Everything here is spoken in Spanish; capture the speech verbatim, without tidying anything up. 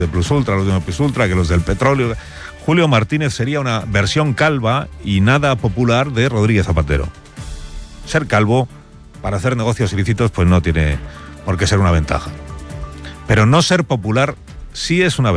de Plus Ultra, los de Plus Ultra, que los del petróleo. Julio Martínez sería una versión calva y nada popular de Rodríguez Zapatero. Ser calvo para hacer negocios ilícitos pues no tiene por qué ser una ventaja. Pero no ser popular sí es una ventaja.